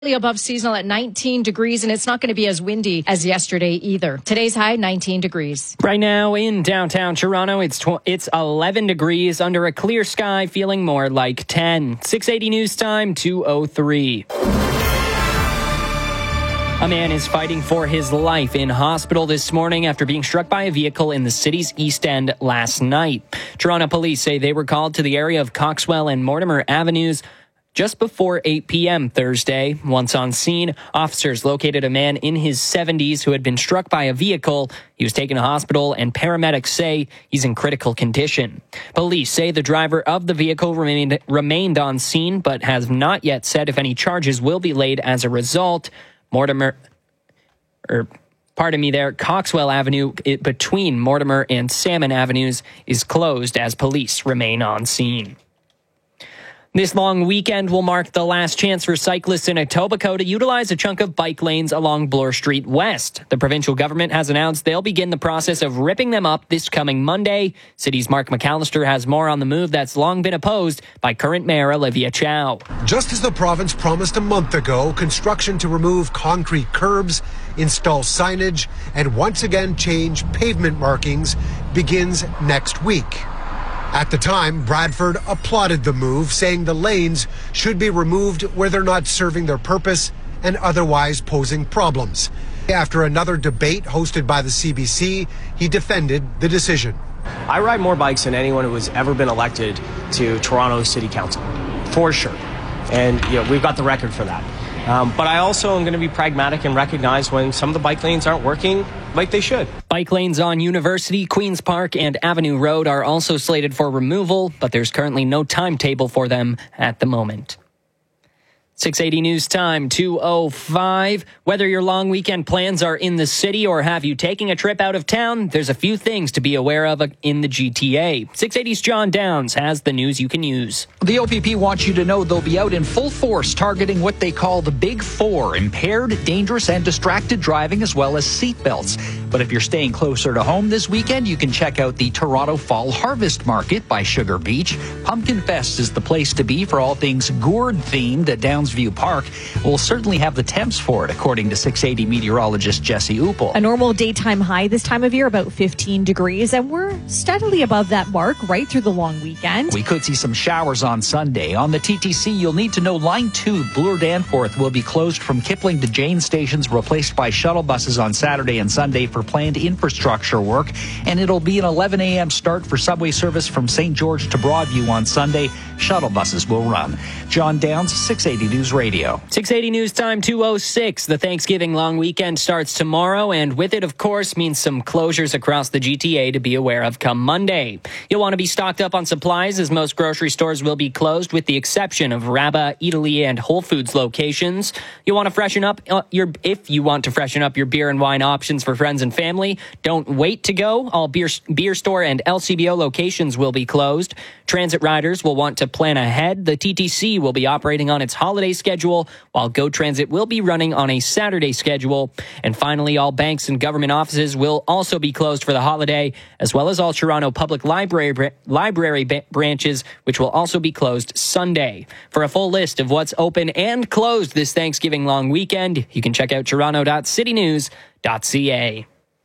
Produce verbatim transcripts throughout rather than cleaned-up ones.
above seasonal at nineteen degrees, and it's not going to be as windy as yesterday either. Today's high, nineteen degrees. Right now in downtown Toronto, it's tw- it's eleven degrees under a clear sky, feeling more like ten. six eighty News Time, two oh three. A man is fighting for his life in hospital this morning after being struck by a vehicle in the city's East End last night. Toronto police say they were called to the area of Coxwell and Mortimer Avenues just before eight p.m. Thursday. Once on scene, officers located a man in his seventies who had been struck by a vehicle. He was taken to hospital, and paramedics say he's in critical condition. Police say the driver of the vehicle remained, remained on scene, but has not yet said if any charges will be laid as a result. Mortimer, or pardon me there, Coxwell Avenue it, between Mortimer and Salmon Avenues is closed as police remain on scene. This long weekend will mark the last chance for cyclists in Etobicoke to utilize a chunk of bike lanes along Bloor Street West. The provincial government has announced they'll begin the process of ripping them up this coming Monday. City's Mark McAllister has more on the move that's long been opposed by current Mayor Olivia Chow. Just as the province promised a month ago, construction to remove concrete curbs, install signage, and once again change pavement markings begins next week. At the time, Bradford applauded the move, saying the lanes should be removed where they're not serving their purpose and otherwise posing problems. After another debate hosted by the C B C, he defended the decision. I ride more bikes than anyone who has ever been elected to Toronto City Council, for sure. And you know, we've got the record for that. Um, but I also am going to be pragmatic and recognize when some of the bike lanes aren't working like they should. Bike lanes on University, Queen's Park, and Avenue Road are also slated for removal, but there's currently no timetable for them at the moment. six eighty News Time, two oh five. Whether your long weekend plans are in the city or have you taking a trip out of town, there's a few things to be aware of in the G T A. six eighty's John Downs has the news you can use. The O P P wants you to know they'll be out in full force targeting what they call the Big Four: impaired, dangerous, and distracted driving, as well as seatbelts. But if you're staying closer to home this weekend, you can check out the Toronto Fall Harvest Market by Sugar Beach. Pumpkin Fest is the place to be for all things gourd-themed at Downsview Park. We'll certainly have the temps for it, according to six eighty meteorologist Jesse Uppel. A normal daytime high this time of year, about fifteen degrees, and we're steadily above that mark right through the long weekend. We could see some showers on Sunday. On the T T C, you'll need to know Line two, Bloor-Danforth, will be closed from Kipling to Jane stations, replaced by shuttle buses on Saturday and Sunday for planned infrastructure work. And it'll be an eleven a.m. start for subway service from Saint George to Broadview on Sunday. Shuttle buses will run. John Downs, six eighty News Radio. six eighty News Time, two oh six. The Thanksgiving long weekend starts tomorrow, and with it, of course, means some closures across the G T A to be aware of come Monday. You'll want to be stocked up on supplies, as most grocery stores will be closed, with the exception of Rabba, Italy, and Whole Foods locations. You'll want to freshen up uh, your, if you want to freshen up your beer and wine options for friends and family, don't wait to go. All beer, beer store and L C B O locations will be closed. Transit riders will want to plan ahead. The T T C will be operating on its holiday schedule, while Go Transit will be running on a Saturday schedule. And finally, all banks and government offices will also be closed for the holiday, as well as all Toronto Public Library, library ba- branches, which will also be closed Sunday. For a full list of what's open and closed this Thanksgiving long weekend, you can check out toronto dot city news dot c a.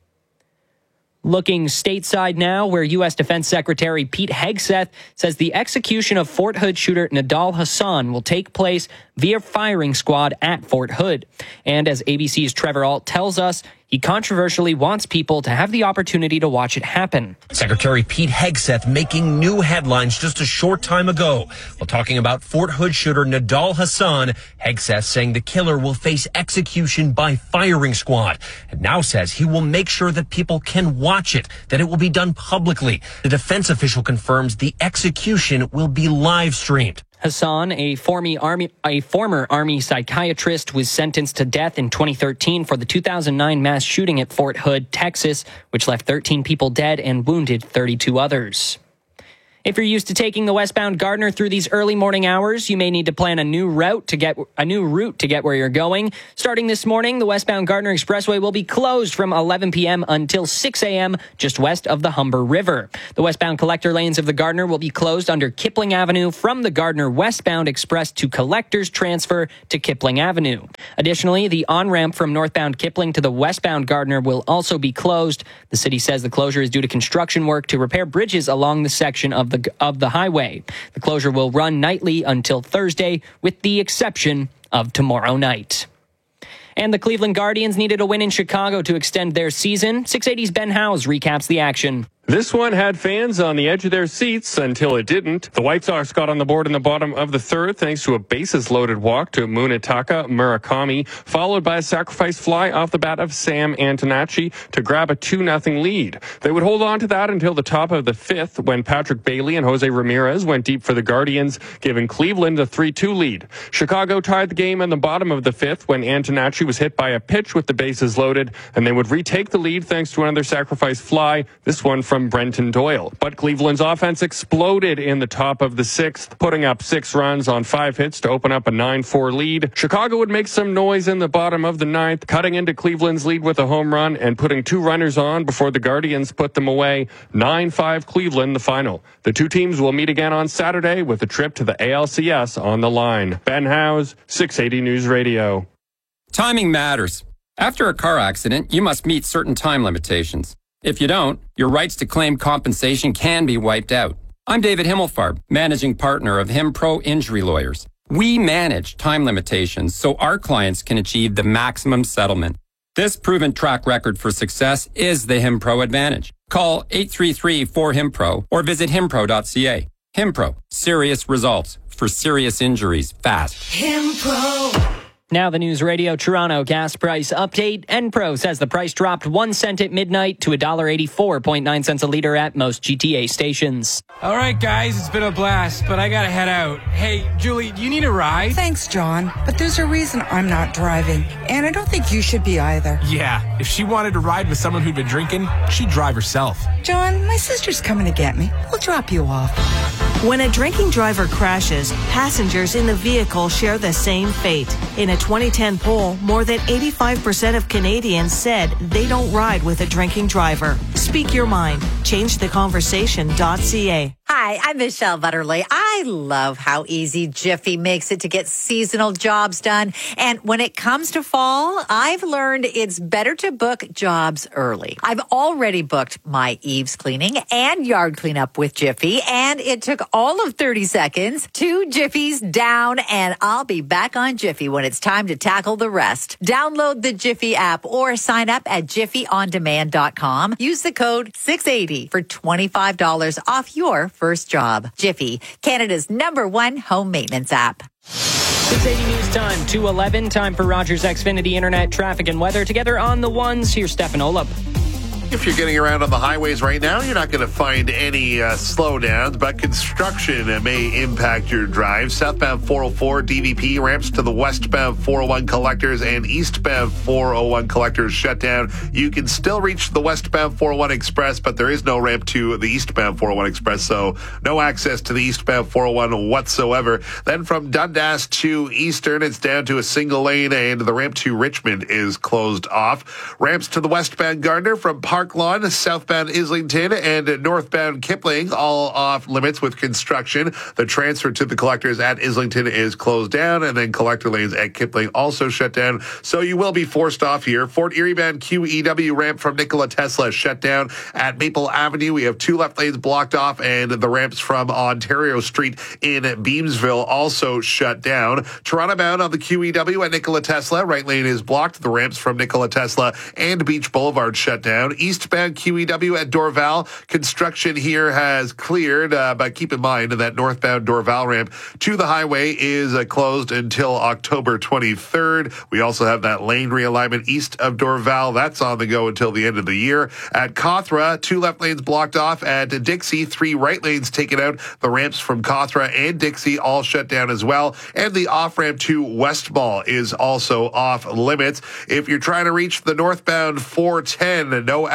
Looking stateside now, where U S Defense Secretary Pete Hegseth says the execution of Fort Hood shooter Nidal Hasan will take place via firing squad at Fort Hood. And as A B C's Trevor Ault tells us, he controversially wants people to have the opportunity to watch it happen. Secretary Pete Hegseth making new headlines just a short time ago while talking about Fort Hood shooter Nidal Hasan. Hegseth saying the killer will face execution by firing squad, and now says he will make sure that people can watch it, that it will be done publicly. The defense official confirms the execution will be live streamed. Hasan, a former army, a former army psychiatrist, was sentenced to death in twenty thirteen for the two thousand nine mass shooting at Fort Hood, Texas, which left thirteen people dead and wounded thirty-two others. If you're used to taking the westbound Gardiner through these early morning hours, you may need to plan a new route to get a new route to get where you're going. Starting this morning, the westbound Gardiner Expressway will be closed from eleven p.m. until six a.m. just west of the Humber River. The westbound collector lanes of the Gardiner will be closed under Kipling Avenue from the Gardiner westbound express to collectors transfer to Kipling Avenue. Additionally, the on-ramp from northbound Kipling to the westbound Gardiner will also be closed. The city says the closure is due to construction work to repair bridges along the section of the of the highway. The closure will run nightly until Thursday, with the exception of tomorrow night. And the Cleveland Guardians needed a win in Chicago to extend their season. six eighty's Ben Howes recaps the action. This one had fans on the edge of their seats until it didn't. The White Sox got on the board in the bottom of the third thanks to a bases-loaded walk to Munetaka Murakami, followed by a sacrifice fly off the bat of Sam Antonacci to grab a two nothing lead. They would hold on to that until the top of the fifth when Patrick Bailey and Jose Ramirez went deep for the Guardians, giving Cleveland a three two lead. Chicago tied the game in the bottom of the fifth when Antonacci was hit by a pitch with the bases loaded, and they would retake the lead thanks to another sacrifice fly, this one from From Brenton Doyle. But Cleveland's offense exploded in the top of the sixth, putting up six runs on five hits to open up a nine four lead. Chicago would make some noise in the bottom of the ninth, cutting into Cleveland's lead with a home run and putting two runners on before the Guardians put them away. nine five Cleveland, the final. The two teams will meet again on Saturday with a trip to the A L C S on the line. Ben Howes, six eighty News Radio. Timing matters. After a car accident, you must meet certain time limitations. If you don't, your rights to claim compensation can be wiped out. I'm David Himmelfarb, managing partner of HimPro Injury Lawyers. We manage time limitations so our clients can achieve the maximum settlement. This proven track record for success is the HimPro advantage. Call eight three three four HimPro or visit himpro dot c a. HimPro, serious results for serious injuries fast. HimPro. Now the News Radio Toronto gas price update. Enpro says the price dropped one cent at midnight to one dollar eighty-four point nine cents a liter at most G T A stations. All right, guys, it's been a blast, but I gotta head out. Hey, Julie, do you need a ride? Thanks, John, but there's a reason I'm not driving, and I don't think you should be either. Yeah, if she wanted to ride with someone who'd been drinking, she'd drive herself. John, my sister's coming to get me. We'll drop you off. When a drinking driver crashes, passengers in the vehicle share the same fate. In a twenty ten poll, more than eighty-five percent of Canadians said they don't ride with a drinking driver. Speak your mind. Change the conversation dot c a. Hi, I'm Michelle Butterly. I love how easy Jiffy makes it to get seasonal jobs done. And when it comes to fall, I've learned it's better to book jobs early. I've already booked my eaves cleaning and yard cleanup with Jiffy, and it took all of thirty seconds. Two Jiffies down, and I'll be back on Jiffy when it's time to tackle the rest. Download the Jiffy app or sign up at jiffy on demand dot com. Use the code six eighty for twenty-five dollars off your first job. Jiffy, Canada's number one home maintenance app. six eighty News Time, two eleven. Time for Rogers Xfinity Internet traffic and weather. Together on the ones, here's Stefan Olub. If you're getting around on the highways right now, you're not going to find any uh, slowdowns, but construction uh, may impact your drive. Southbound four oh four D V P ramps to the westbound four oh one collectors and eastbound four oh one collectors shut down. You can still reach the westbound four oh one express, but there is no ramp to the eastbound four oh one express, so no access to the eastbound four oh one whatsoever. Then from Dundas to Eastern, it's down to a single lane, and the ramp to Richmond is closed off. Ramps to the westbound Gardiner from Park Lawn, southbound Islington, and northbound Kipling, all off limits with construction. The transfer to the collectors at Islington is closed down, and then collector lanes at Kipling also shut down. So you will be forced off here. Fort Erie bound Q E W ramp from Nikola Tesla shut down. At Maple Avenue, we have two left lanes blocked off, and the ramps from Ontario Street in Beamsville also shut down. Toronto bound on the Q E W at Nikola Tesla, right lane is blocked. The ramps from Nikola Tesla and Beach Boulevard shut down. Eastbound Q E W at Dorval. Construction here has cleared, uh, but keep in mind that northbound Dorval ramp to the highway is uh, closed until October twenty-third. We also have that lane realignment east of Dorval. That's on the go until the end of the year. At Cawthra, two left lanes blocked off. At Dixie, three right lanes taken out. The ramps from Cawthra and Dixie all shut down as well. And the off-ramp to Westmall is also off limits. If you're trying to reach the northbound four ten, no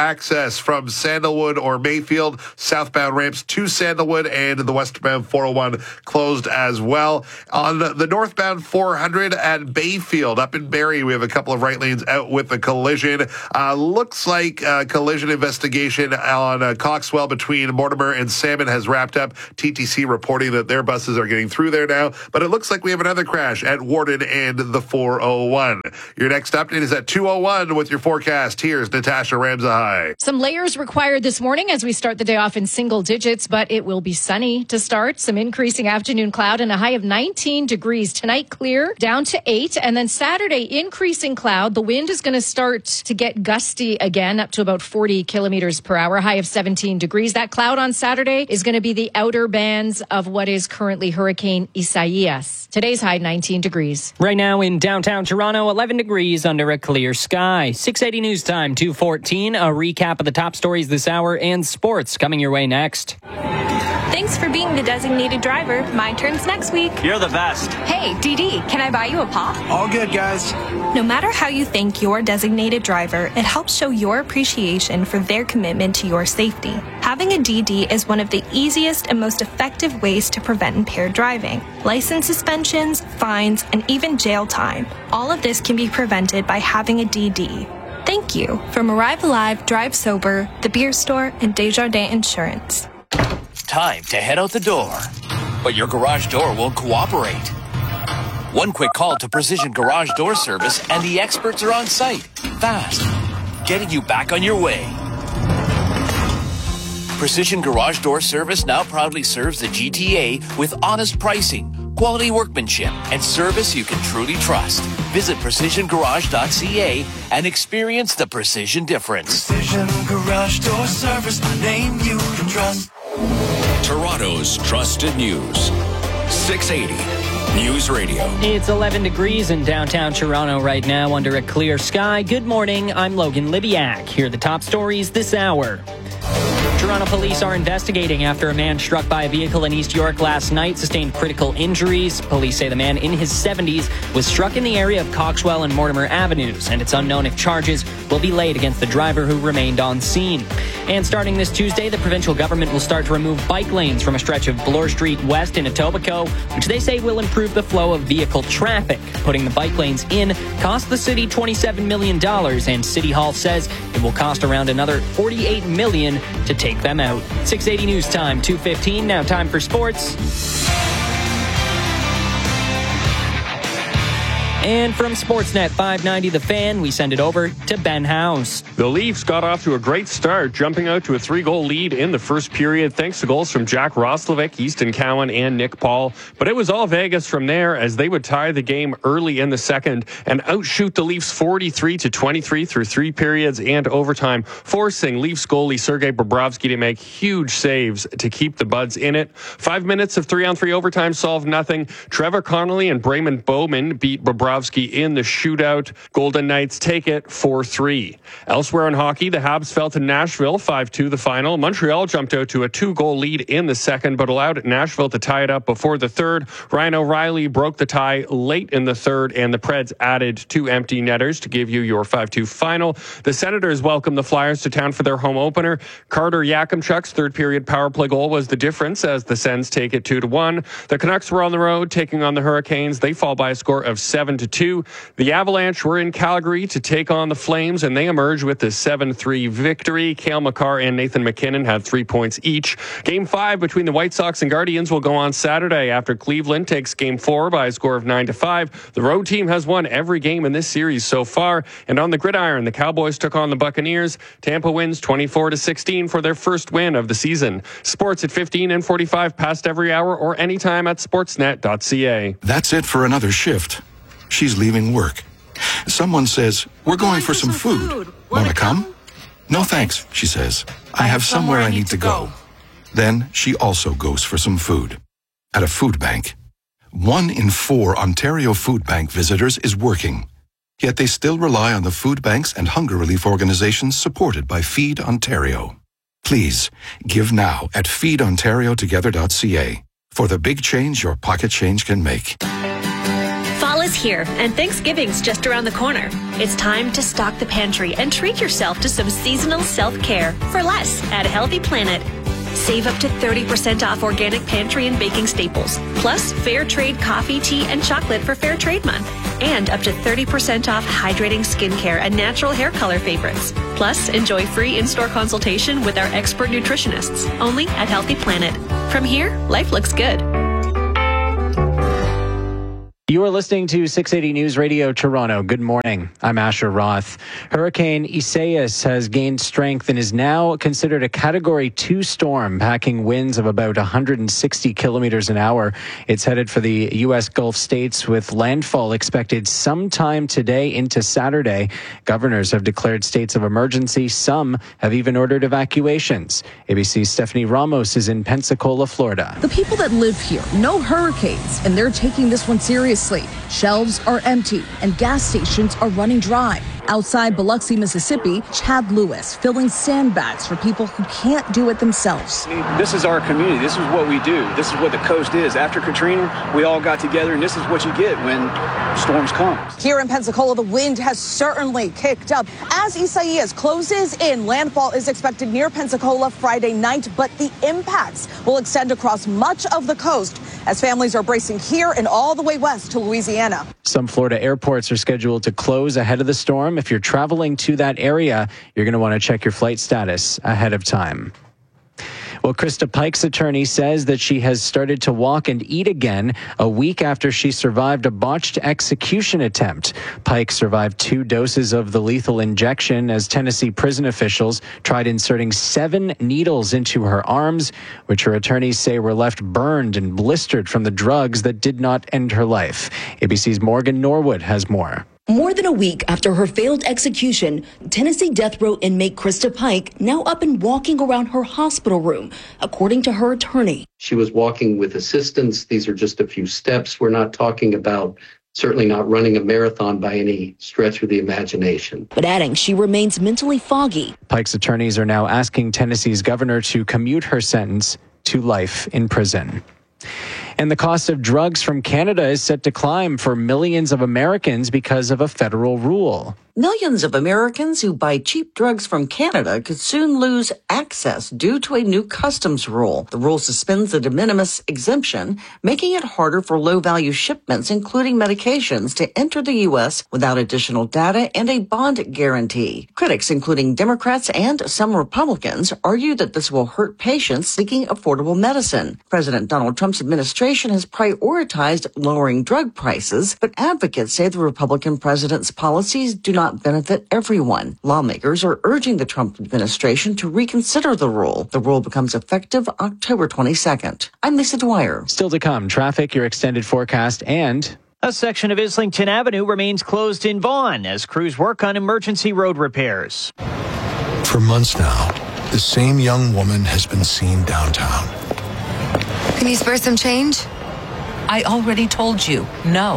access from Sandalwood or Mayfield. Southbound ramps to Sandalwood and the westbound four oh one closed as well. On the northbound four hundred at Bayfield up in Barrie, we have a couple of right lanes out with a collision. Uh, looks like a collision investigation on uh, Coxwell between Mortimer and Salmon has wrapped up. T T C reporting that their buses are getting through there now, but it looks like we have another crash at Warden and the four oh one. Your next update is at two oh one with your forecast. Here's Natasha Ramsahai. Some layers required this morning as we start the day off in single digits, but it will be sunny to start. Some increasing afternoon cloud and a high of nineteen degrees. Tonight clear down to eight, and then Saturday increasing cloud. The wind is going to start to get gusty again up to about forty kilometers per hour, high of seventeen degrees. That cloud on Saturday is going to be the outer bands of what is currently Hurricane Isaias. Today's high nineteen degrees. Right now in downtown Toronto, eleven degrees under a clear sky. six eighty News Time, two fourteen. A recap of the top stories this hour and sports coming your way next. Thanks for being the designated driver. My turn's next week. You're the best. Hey, D D, can I buy you a pop? All good, guys. No matter how you thank your designated driver, it helps show your appreciation for their commitment to your safety. Having a D D is one of the easiest and most effective ways to prevent impaired driving. License suspensions, fines, and even jail time. All of this can be prevented by having a D D. Thank you from Arrive Alive, Drive Sober, The Beer Store, and Desjardins Insurance. Time to head out the door, but your garage door won't cooperate. One quick call to Precision Garage Door Service and the experts are on site, fast, getting you back on your way. Precision Garage Door Service now proudly serves the G T A with honest pricing, quality workmanship, and service you can truly trust. Visit precision garage dot c a and experience the precision difference. Precision Garage Door Service, the name you can trust. Toronto's trusted news. six eighty News Radio. It's eleven degrees in downtown Toronto right now under a clear sky. Good morning. I'm Logan Libiak. Here are the top stories this hour. Toronto police are investigating after a man struck by a vehicle in East York last night sustained critical injuries. Police say the man in his seventies was struck in the area of Coxwell and Mortimer Avenues, and it's unknown if charges will be laid against the driver who remained on scene. And starting this Tuesday, the provincial government will start to remove bike lanes from a stretch of Bloor Street West in Etobicoke, which they say will improve the flow of vehicle traffic. Putting the bike lanes in cost the city twenty-seven million dollars, and City Hall says it will cost around another forty-eight million dollars to take them out. six eighty News Time, two fifteen. Now time for sports. And from Sportsnet five ninety The Fan, we send it over to Ben House. The Leafs got off to a great start, jumping out to a three-goal lead in the first period, thanks to goals from Jack Roslovic, Easton Cowan, and Nick Paul. But it was all Vegas from there, as they would tie the game early in the second and outshoot the Leafs forty-three to twenty-three through three periods and overtime, forcing Leafs goalie Sergei Bobrovsky to make huge saves to keep the Buds in it. Five minutes of three-on-three overtime solved nothing. Trevor Connolly and Brayman Bowman beat Bobrovsky in the shootout. Golden Knights take it four three. Elsewhere in hockey, the Habs fell to Nashville five two the final. Montreal jumped out to a two-goal lead in the second, but allowed Nashville to tie it up before the third. Ryan O'Reilly broke the tie late in the third, and the Preds added two empty netters to give you your five two final. The Senators welcomed the Flyers to town for their home opener. Carter Yakimchuk's third-period power play goal was the difference as the Sens take it two to one. The Canucks were on the road taking on the Hurricanes. They fall by a score of seven to two. The Avalanche were in Calgary to take on the Flames, and they emerged with a seven three victory. Cale Makar and Nathan McKinnon had three points each. Game five between the White Sox and Guardians will go on Saturday after Cleveland takes game four by a score of nine to five. The road team has won every game in this series so far, and on the gridiron, the Cowboys took on the Buccaneers. Tampa wins twenty-four to sixteen for their first win of the season. Sports at fifteen and forty-five past every hour or anytime at sportsnet dot c a. That's it for another shift. She's leaving work. Someone says, "We're going for some food. Want to come?" "No thanks," she says. "I have somewhere I need to go." Then she also goes for some food. At a food bank. One in four Ontario Food Bank visitors is working. Yet they still rely on the food banks and hunger relief organizations supported by Feed Ontario. Please, give now at feed ontario together dot c a for the big change your pocket change can make. Fall is here, and Thanksgiving's just around the corner. It's time to stock the pantry and treat yourself to some seasonal self-care for less at Healthy Planet. Save up to thirty percent off organic pantry and baking staples, plus fair trade coffee, tea, and chocolate for Fair Trade Month, and up to thirty percent off hydrating skincare and natural hair color favorites. Plus, enjoy free in-store consultation with our expert nutritionists, only at Healthy Planet. From here, life looks good. You are listening to six eighty News Radio Toronto. Good morning. I'm Asher Roth. Hurricane Isaias has gained strength and is now considered a Category two storm, packing winds of about one hundred sixty kilometers an hour. It's headed for the U S Gulf states with landfall expected sometime today into Saturday. Governors have declared states of emergency. Some have even ordered evacuations. A B C's Stephanie Ramos is in Pensacola, Florida. The people that live here know hurricanes, and they're taking this one seriously. Shelves are empty and gas stations are running dry. Outside Biloxi, Mississippi, Chad Lewis filling sandbags for people who can't do it themselves. This is our community. This is what we do. This is what the coast is. After Katrina, we all got together, and this is what you get when storms come. Here in Pensacola, the wind has certainly kicked up. As Isaias closes in, landfall is expected near Pensacola Friday night, but the impacts will extend across much of the coast as families are bracing here and all the way west to Louisiana. Some Florida airports are scheduled to close ahead of the storm. If you're traveling to that area, you're going to want to check your flight status ahead of time. Well, Krista Pike's attorney says that she has started to walk and eat again a week after she survived a botched execution attempt. Pike survived two doses of the lethal injection as Tennessee prison officials tried inserting seven needles into her arms, which her attorneys say were left burned and blistered from the drugs that did not end her life. A B C's Morgan Norwood has more. More than a week after her failed execution, Tennessee death row inmate Krista Pike now up and walking around her hospital room, according to her attorney. She was walking with assistance. These are just a few steps. We're not talking about, certainly not running a marathon by any stretch of the imagination. But adding she remains mentally foggy. Pike's attorneys are now asking Tennessee's governor to commute her sentence to life in prison. And the cost of drugs from Canada is set to climb for millions of Americans because of a federal rule. Millions of Americans who buy cheap drugs from Canada could soon lose access due to a new customs rule. The rule suspends the de minimis exemption, making it harder for low-value shipments, including medications, to enter the U S without additional data and a bond guarantee. Critics, including Democrats and some Republicans, argue that this will hurt patients seeking affordable medicine. President Donald Trump's administration has prioritized lowering drug prices, but advocates say the Republican president's policies do not benefit everyone. Lawmakers are urging the Trump administration to reconsider the rule. The rule becomes effective October twenty-second. I'm Lisa Dwyer. Still to come, traffic, your extended forecast, and a section of Islington Avenue remains closed in Vaughan as crews work on emergency road repairs. For months now, the same young woman has been seen downtown. Can you spare some change? I already told you, no.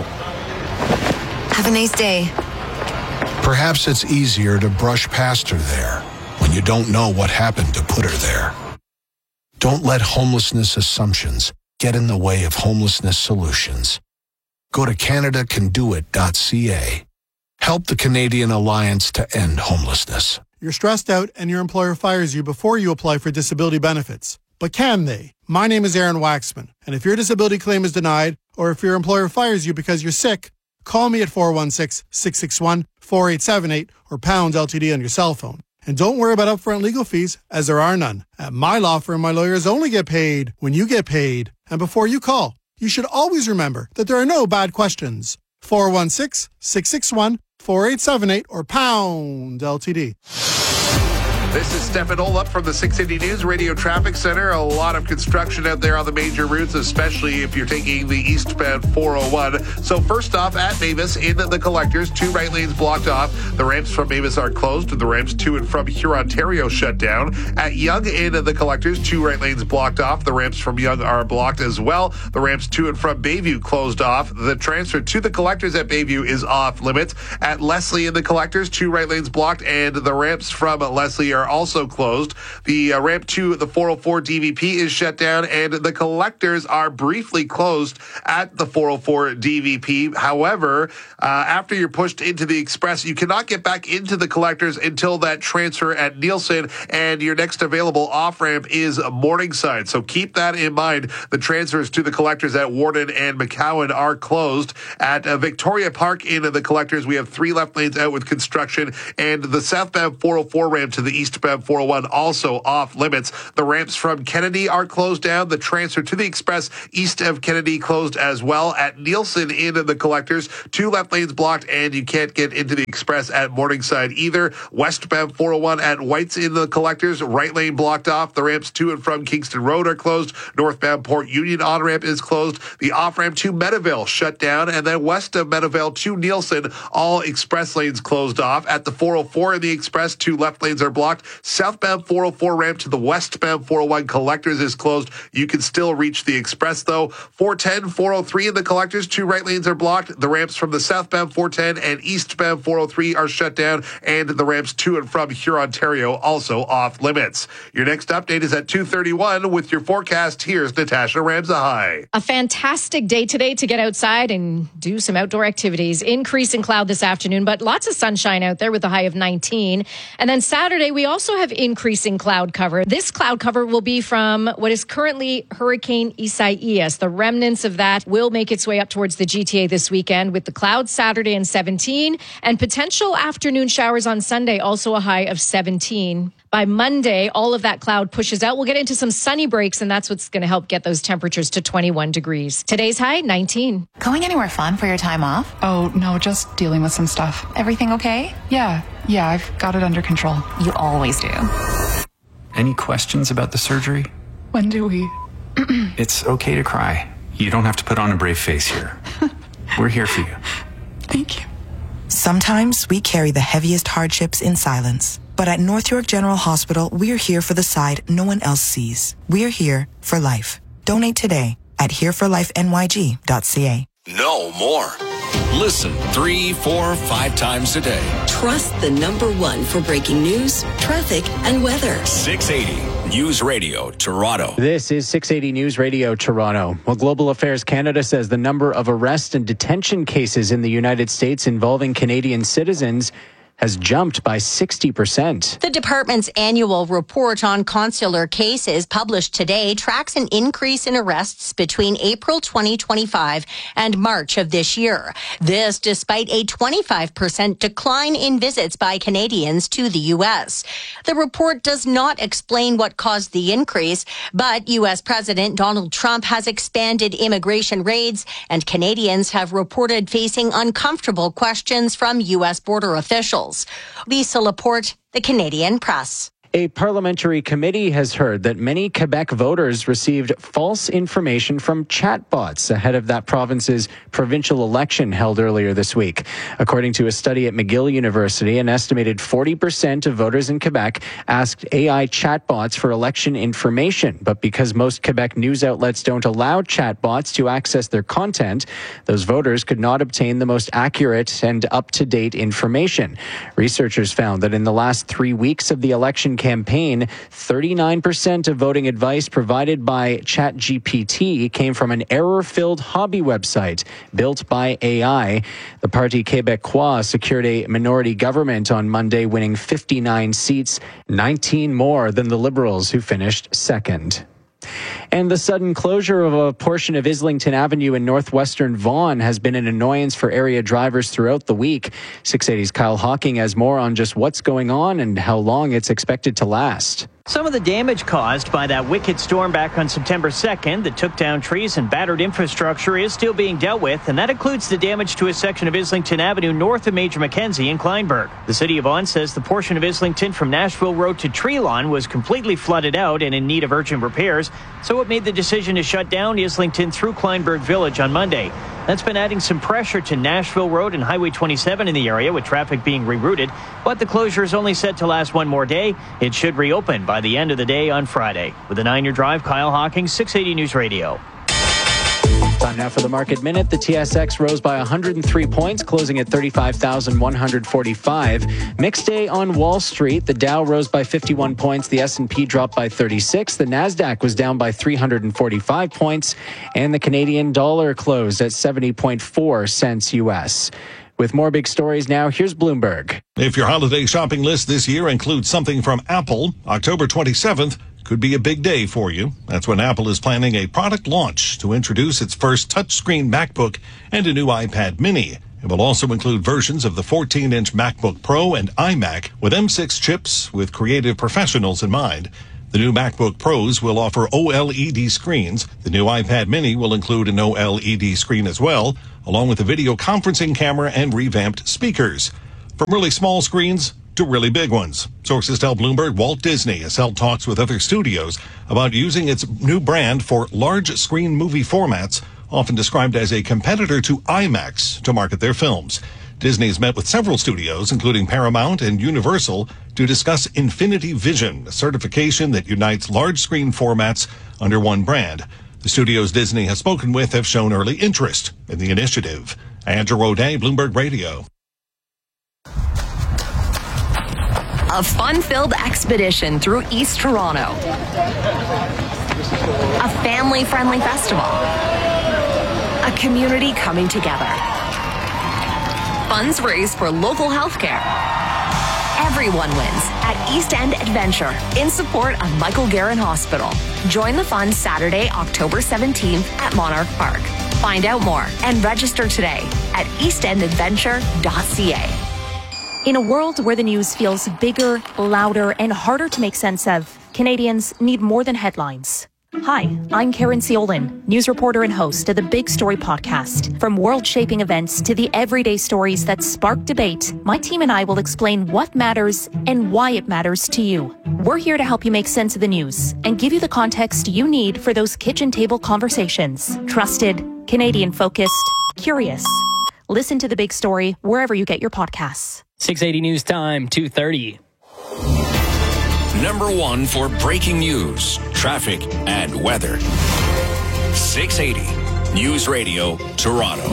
Have a nice day. Perhaps it's easier to brush past her there when you don't know what happened to put her there. Don't let homelessness assumptions get in the way of homelessness solutions. Go to Canada Can Do It dot C A. Help the Canadian Alliance to End Homelessness. You're stressed out and your employer fires you before you apply for disability benefits. But can they? My name is Aaron Waxman, and if your disability claim is denied, or if your employer fires you because you're sick, call me at four one six, six six one, four eight seven eight or pound L T D on your cell phone. And don't worry about upfront legal fees, as there are none. At my law firm, my lawyers only get paid when you get paid. And before you call, you should always remember that there are no bad questions. four one six, six six one, four eight seven eight or pound L T D. This is Stefan Olaf from the six eighty News Radio Traffic Center. A lot of construction out there on the major routes, especially if you're taking the eastbound four oh one. So first off, at Mavis, in the collectors, two right lanes blocked off. The ramps from Mavis are closed, and the ramps to and from Hurontario shut down. At Yonge, in the collectors, two right lanes blocked off. The ramps from Yonge are blocked as well. The ramps to and from Bayview closed off. The transfer to the collectors at Bayview is off limits. At Leslie in the collectors, two right lanes blocked, and the ramps from Leslie are are also closed. The uh, ramp to the four oh four D V P is shut down, and the collectors are briefly closed at the four oh four D V P. However, uh, after you're pushed into the express, you cannot get back into the collectors until that transfer at Nielsen, and your next available off-ramp is Morningside. So keep that in mind. The transfers to the collectors at Warden and McCowan are closed. At uh, Victoria Park in uh, the collectors, we have three left lanes out with construction, and the southbound four oh four ramp to the eastbound four oh one also off limits. The ramps from Kennedy are closed down. The transfer to the express east of Kennedy closed as well. At Nielsen in the collectors, two left lanes blocked, and you can't get into the express at Morningside either. Westbound four oh one at White's in the collectors, right lane blocked off. The ramps to and from Kingston Road are closed. Northbound Port Union on-ramp is closed. The off-ramp to Meadowvale shut down, and then west of Meadowvale to Nielsen, all express lanes closed off. At the four oh four in the express, two left lanes are blocked. Southbound four oh four ramp to the westbound four oh one collectors is closed. You can still reach the express, though. four ten, four oh three in the collectors, two right lanes are blocked. The ramps from the southbound four ten and eastbound four oh three are shut down, and the ramps to and from Hurontario also off limits. Your next update is at two thirty-one with your forecast. Here's Natasha Ramsahai. A fantastic day today to get outside and do some outdoor activities. Increase in cloud this afternoon, but lots of sunshine out there with a high of nineteen. And then Saturday, we also have increasing cloud cover. This cloud cover will be from what is currently Hurricane Isaias. The remnants of that will make its way up towards the G T A this weekend with the clouds Saturday and seventeen, and potential afternoon showers on Sunday, also a high of seventeen. By Monday, all of that cloud pushes out. We'll get into some sunny breaks, and that's what's going to help get those temperatures to twenty-one degrees. Today's high, nineteen. Going anywhere fun for your time off? Oh, no, just dealing with some stuff. Everything okay? Yeah, yeah, I've got it under control. You always do. Any questions about the surgery? When do we? It's okay to cry. You don't have to put on a brave face here. We're here for you. Thank you. Sometimes we carry the heaviest hardships in silence. But at North York General Hospital, we're here for the side no one else sees. We're here for life. Donate today at here for life N Y G dot C A. Know more. Listen three, four, five times a day. Trust the number one for breaking news, traffic, and weather. six eighty News Radio, Toronto. This is six eighty News Radio, Toronto. Well, Global Affairs Canada says the number of arrest and detention cases in the United States involving Canadian citizens has jumped by sixty percent. The department's annual report on consular cases published today tracks an increase in arrests between April twenty twenty-five and March of this year. This despite a twenty-five percent decline in visits by Canadians to the U S. The report does not explain what caused the increase, but U S President Donald Trump has expanded immigration raids, and Canadians have reported facing uncomfortable questions from U S border officials. Lisa Laporte, The Canadian Press. A parliamentary committee has heard that many Quebec voters received false information from chatbots ahead of that province's provincial election held earlier this week. According to a study at McGill University, an estimated forty percent of voters in Quebec asked A I chatbots for election information. But because most Quebec news outlets don't allow chatbots to access their content, those voters could not obtain the most accurate and up-to-date information. Researchers found that in the last three weeks of the election campaign, thirty-nine percent of voting advice provided by ChatGPT came from an error-filled hobby website built by A I. The Parti Québécois secured a minority government on Monday, winning fifty-nine seats, nineteen more than the Liberals, who finished second. And the sudden closure of a portion of Islington Avenue in northwestern Vaughan has been an annoyance for area drivers throughout the week. six eighty's Kyle Hawking has more on just what's going on and how long it's expected to last. Some of the damage caused by that wicked storm back on September second that took down trees and battered infrastructure is still being dealt with, and that includes the damage to a section of Islington Avenue north of Major Mackenzie in Kleinburg. The city of Vaughan says the portion of Islington from Nashville Road to Treelawn was completely flooded out and in need of urgent repairs, so it made the decision to shut down Islington through Kleinburg Village on Monday. That's been adding some pressure to Nashville Road and Highway twenty-seven in the area, with traffic being rerouted. But the closure is only set to last one more day. It should reopen by the end of the day on Friday. With a nine-year drive, Kyle Hawking, six eighty News Radio. Time now for the Market Minute. The T S X rose by one hundred three points, closing at thirty-five thousand one hundred forty-five. Mixed day on Wall Street. The Dow rose by fifty-one points. The S and P dropped by thirty-six. The Nasdaq was down by three hundred forty-five points. And the Canadian dollar closed at seventy point four cents U S. With more big stories now, here's Bloomberg. If your holiday shopping list this year includes something from Apple, October twenty-seventh could be a big day for you. That's when Apple is planning a product launch to introduce its first touchscreen MacBook and a new iPad mini. It will also include versions of the fourteen-inch MacBook Pro and iMac with M six chips with creative professionals in mind. The new MacBook Pros will offer O L E D screens. The new iPad mini will include an O L E D screen as well, along with a video conferencing camera and revamped speakers. From really small screens to really big ones. Sources tell Bloomberg Walt Disney has held talks with other studios about using its new brand for large screen movie formats, often described as a competitor to IMAX, to market their films. Disney has met with several studios, including Paramount and Universal, to discuss Infinity Vision, a certification that unites large screen formats under one brand. The studios Disney has spoken with have shown early interest in the initiative. Andrew O'Day, Bloomberg Radio. A fun-filled expedition through East Toronto. A family-friendly festival. A community coming together. Funds raised for local healthcare. Everyone wins at East End Adventure in support of Michael Garron Hospital. Join the fun Saturday, October seventeenth at Monarch Park. Find out more and register today at east end adventure dot c a. In a world where the news feels bigger, louder, and harder to make sense of, Canadians need more than headlines. Hi, I'm Karen Ciolin, news reporter and host of the Big Story podcast. From world-shaping events to the everyday stories that spark debate, my team and I will explain what matters and why it matters to you. We're here to help you make sense of the news and give you the context you need for those kitchen table conversations. Trusted, Canadian-focused, curious. Listen to The Big Story wherever you get your podcasts. six eighty News Time, two thirty. Number one for breaking news, traffic, and weather. six eighty News Radio, Toronto.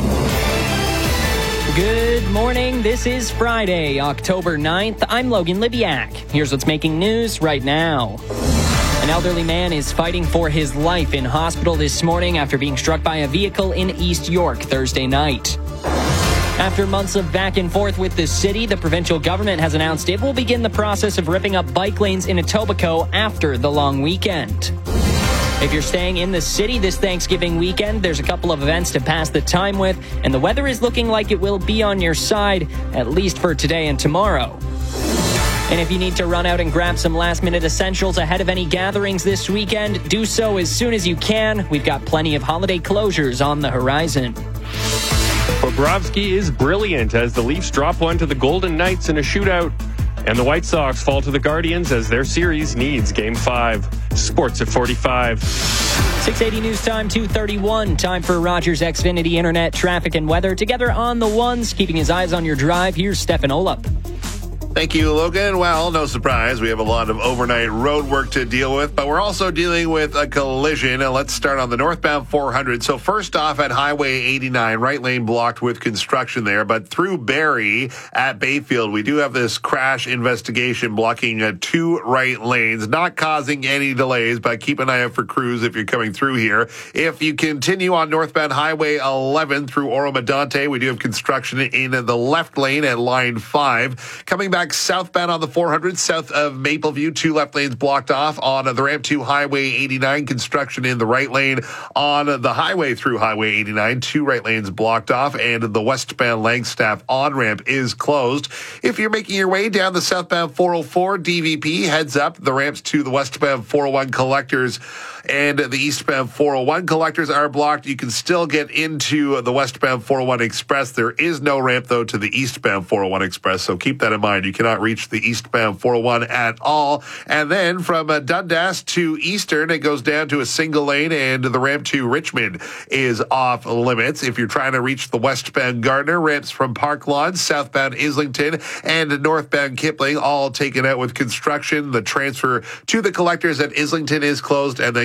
Good morning. This is Friday, October ninth. I'm Logan Libiak. Here's what's making news right now. An elderly man is fighting for his life in hospital this morning after being struck by a vehicle in East York Thursday night. After months of back and forth with the city, the provincial government has announced it will begin the process of ripping up bike lanes in Etobicoke after the long weekend. If you're staying in the city this Thanksgiving weekend, there's a couple of events to pass the time with, and the weather is looking like it will be on your side, at least for today and tomorrow. And if you need to run out and grab some last-minute essentials ahead of any gatherings this weekend, do so as soon as you can. We've got plenty of holiday closures on the horizon. Bobrovsky is brilliant as the Leafs drop one to the Golden Knights in a shootout. And the White Sox fall to the Guardians as their series needs Game five. Sports at forty-five. six eighty News Time, two thirty-one. Time for Rogers Xfinity Internet, traffic, and weather. Together on the ones, keeping his eyes on your drive, here's Stefan Olaf. Thank you, Logan. Well, no surprise, we have a lot of overnight road work to deal with, but we're also dealing with a collision. Now, let's start on the northbound four hundred. So first off at Highway eighty-nine, right lane blocked with construction there, but through Barrie at Bayfield, we do have this crash investigation blocking uh, two right lanes, not causing any delays, but keep an eye out for crews if you're coming through here. If you continue on northbound Highway eleven through Oro-Medonte, we do have construction in the left lane at line five. Coming back southbound on the four hundred, south of Mapleview, two left lanes blocked off on the ramp to Highway eighty-nine, construction in the right lane on the highway through Highway eighty-nine, two right lanes blocked off, and the westbound Langstaff on-ramp is closed. If you're making your way down the southbound four oh four, D V P, heads up, the ramps to the westbound four oh one collectors and the eastbound four oh one collectors are blocked. You can still get into the westbound four oh one Express. There is no ramp, though, to the eastbound four oh one Express, so keep that in mind. You cannot reach the eastbound four oh one at all. And then from uh, Dundas to Eastern, it goes down to a single lane, and the ramp to Richmond is off limits. If you're trying to reach the westbound Gardner, ramps from Park Lawn, southbound Islington, and northbound Kipling, all taken out with construction. The transfer to the collectors at Islington is closed, and then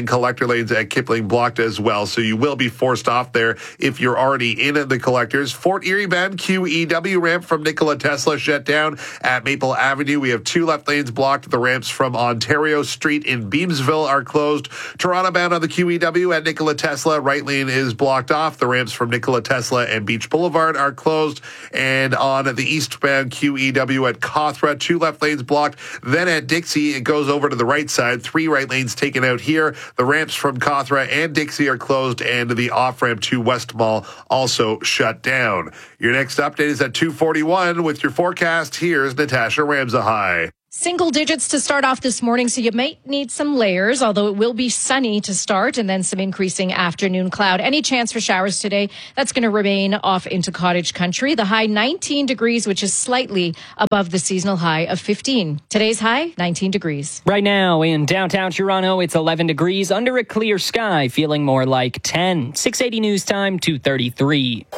and collector lanes at Kipling blocked as well. So you will be forced off there if you're already in the collectors. Fort Erie bound Q E W ramp from Nikola Tesla shut down at Maple Avenue. We have two left lanes blocked. The ramps from Ontario Street in Beamsville are closed. Toronto bound on the Q E W at Nikola Tesla. Right lane is blocked off. The ramps from Nikola Tesla and Beach Boulevard are closed. And on the eastbound Q E W at Cawthra, two left lanes blocked. Then at Dixie, it goes over to the right side. Three right lanes taken out here. The ramps from Cawthra and Dixie are closed, and the off-ramp to West Mall also shut down. Your next update is at two forty-one. With your forecast, here's Natasha Ramsahai. Single digits to start off this morning, so you might need some layers, although it will be sunny to start and then some increasing afternoon cloud. Any chance for showers today? That's going to remain off into cottage country. The high nineteen degrees, which is slightly above the seasonal high of fifteen. Today's high, nineteen degrees. Right now in downtown Toronto, it's eleven degrees under a clear sky, feeling more like ten. six eighty News Time, two thirty-three.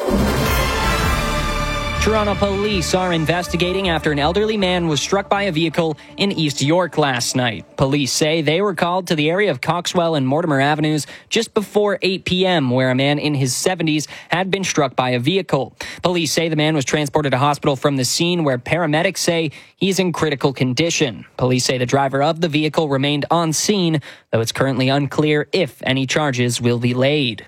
Toronto police are investigating after an elderly man was struck by a vehicle in East York last night. Police say they were called to the area of Coxwell and Mortimer Avenues just before eight p.m., where a man in his seventies had been struck by a vehicle. Police say the man was transported to hospital from the scene, where paramedics say he's in critical condition. Police say the driver of the vehicle remained on scene, though it's currently unclear if any charges will be laid.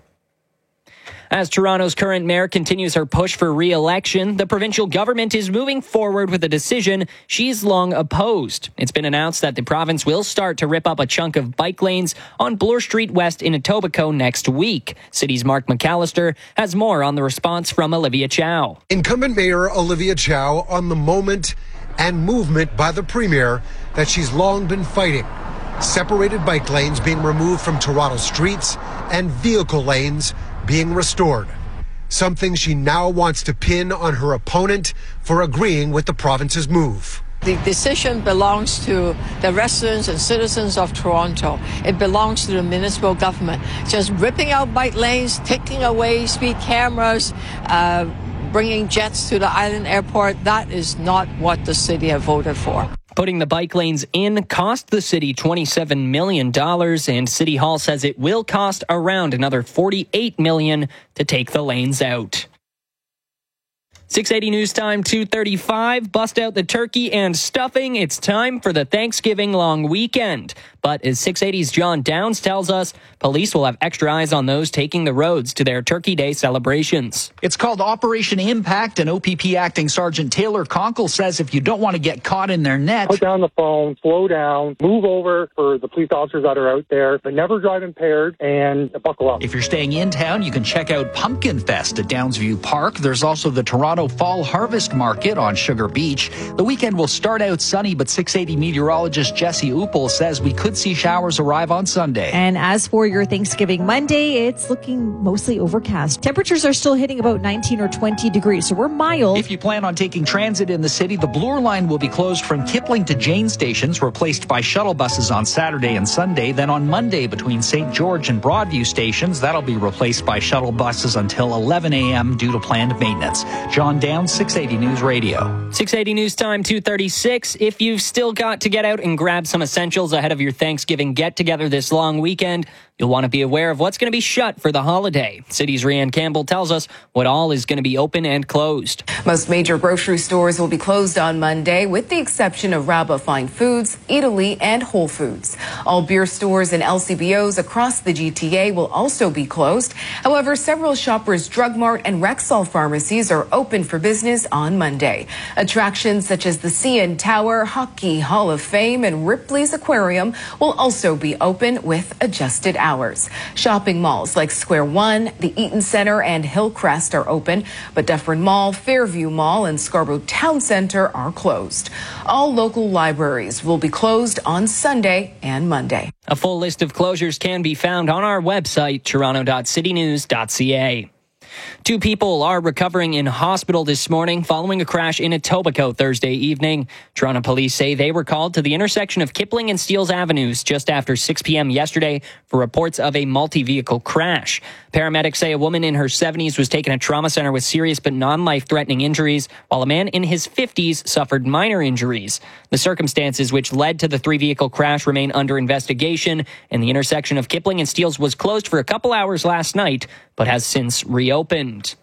As Toronto's current mayor continues her push for re-election, the provincial government is moving forward with a decision she's long opposed. It's been announced that the province will start to rip up a chunk of bike lanes on Bloor Street West in Etobicoke next week. City's Mark McAllister has more on the response from Olivia Chow. Incumbent Mayor Olivia Chow on the moment and movement by the Premier that she's long been fighting. Separated bike lanes being removed from Toronto streets and vehicle lanes being restored, something she now wants to pin on her opponent for agreeing with the province's move. The decision belongs to the residents and citizens of Toronto. It belongs to the municipal government. Just ripping out bike lanes, taking away speed cameras, uh, bringing jets to the island airport, that is not what the city have voted for. Putting the bike lanes in cost the city twenty-seven million dollars, and City Hall says it will cost around another forty-eight million dollars to take the lanes out. six eighty News Time, two thirty-five. Bust out the turkey and stuffing. It's time for the Thanksgiving long weekend. But as six eighty's John Downs tells us, police will have extra eyes on those taking the roads to their Turkey Day celebrations. It's called Operation Impact, and O P P Acting Sergeant Taylor Conkle says if you don't want to get caught in their net, put down the phone, slow down, move over for the police officers that are out there, but never drive impaired, and buckle up. If you're staying in town, you can check out Pumpkin Fest at Downsview Park. There's also the Toronto Fall Harvest Market on Sugar Beach. The weekend will start out sunny, but six eighty meteorologist Jesse Uppel says we could see showers arrive on Sunday. And as for your Thanksgiving Monday, it's looking mostly overcast. Temperatures are still hitting about nineteen or twenty degrees, so we're mild. If you plan on taking transit in the city, the Bloor line will be closed from Kipling to Jane stations, replaced by shuttle buses on Saturday and Sunday. Then on Monday, between Saint George and Broadview stations, that'll be replaced by shuttle buses until eleven a.m. due to planned maintenance. John Downs, six eighty News Radio. six eighty News Time, two thirty-six. If you've still got to get out and grab some essentials ahead of your Thanksgiving get-together this long weekend, you'll want to be aware of what's going to be shut for the holiday. City's Rianne Campbell tells us what all is going to be open and closed. Most major grocery stores will be closed on Monday, with the exception of Rabba Fine Foods, Italy, and Whole Foods. All beer stores and L C B Os across the G T A will also be closed. However, several Shoppers Drug Mart and Rexall pharmacies are open for business on Monday. Attractions such as the C N Tower, Hockey Hall of Fame, and Ripley's Aquarium will also be open with adjusted hours. Shopping malls like Square One, the Eaton Center, and Hillcrest are open, but Dufferin Mall, Fairview Mall, and Scarborough Town Center are closed. All local libraries will be closed on Sunday and Monday. A full list of closures can be found on our website, toronto dot city news dot c a. Two people are recovering in hospital this morning following a crash in Etobicoke Thursday evening. Toronto police say they were called to the intersection of Kipling and Steeles Avenues just after six p.m. yesterday for reports of a multi-vehicle crash. Paramedics say a woman in her seventies was taken to trauma center with serious but non-life-threatening injuries, while a man in his fifties suffered minor injuries. The circumstances which led to the three-vehicle crash remain under investigation, and the intersection of Kipling and Steeles was closed for a couple hours last night, but has since reopened.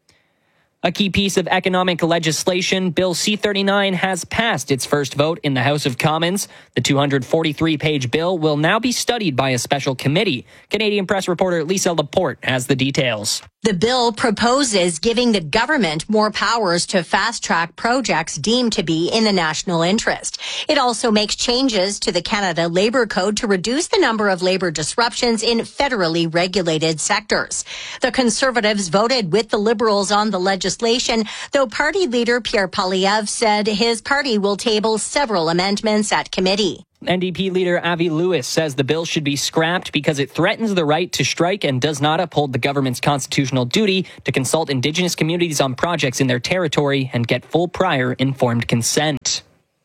A key piece of economic legislation, Bill C thirty-nine, has passed its first vote in the House of Commons. The two hundred forty-three page bill will now be studied by a special committee. Canadian Press reporter Lisa Laporte has the details. The bill proposes giving the government more powers to fast-track projects deemed to be in the national interest. It also makes changes to the Canada Labour Code to reduce the number of labour disruptions in federally regulated sectors. The Conservatives voted with the Liberals on the legislation, though party leader Pierre Poilievre said his party will table several amendments at committee. N D P leader Avi Lewis says the bill should be scrapped because it threatens the right to strike and does not uphold the government's constitutional duty to consult Indigenous communities on projects in their territory and get full prior informed consent.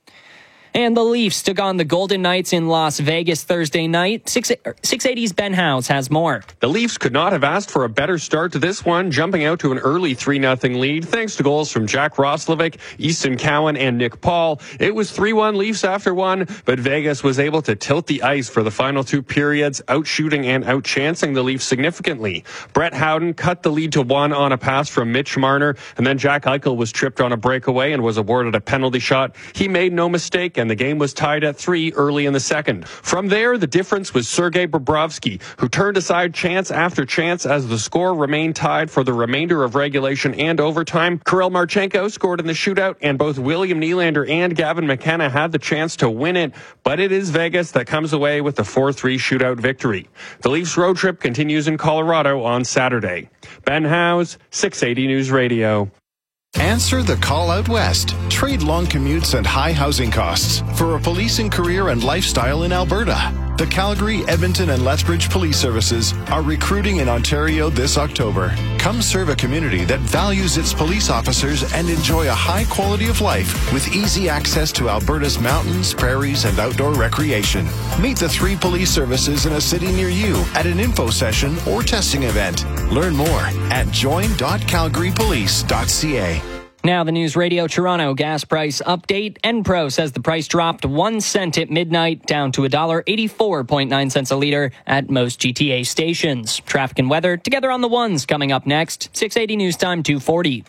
And the Leafs took on the Golden Knights in Las Vegas Thursday night. six eighty's Ben Howes has more. The Leafs could not have asked for a better start to this one, jumping out to an early three nothing lead thanks to goals from Jack Roslovic, Easton Cowan, and Nick Paul. It was three one Leafs after one, but Vegas was able to tilt the ice for the final two periods, outshooting and outchancing the Leafs significantly. Brett Howden cut the lead to one on a pass from Mitch Marner, and then Jack Eichel was tripped on a breakaway and was awarded a penalty shot. He made no mistake, and the game was tied at three early in the second. From there, the difference was Sergei Bobrovsky, who turned aside chance after chance as the score remained tied for the remainder of regulation and overtime. Kirill Marchenko scored in the shootout, and both William Nylander and Gavin McKenna had the chance to win it, but it is Vegas that comes away with the four three shootout victory. The Leafs road trip continues in Colorado on Saturday. Ben Howes, six eighty News Radio. Answer the call out west. Trade long commutes and high housing costs for a policing career and lifestyle in Alberta. The Calgary, Edmonton, and Lethbridge Police Services are recruiting in Ontario this October. Come serve a community that values its police officers and enjoy a high quality of life with easy access to Alberta's mountains, prairies, and outdoor recreation. Meet the three police services in a city near you at an info session or testing event. Learn more at join dot calgary police dot c a. Now the News Radio Toronto gas price update. Enpro says the price dropped one cent at midnight, down to one dollar eighty-four point nine cents a litre at most G T A stations. Traffic and weather together on the ones coming up next. six eighty News Time two forty.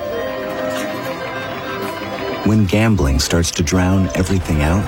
When gambling starts to drown everything out,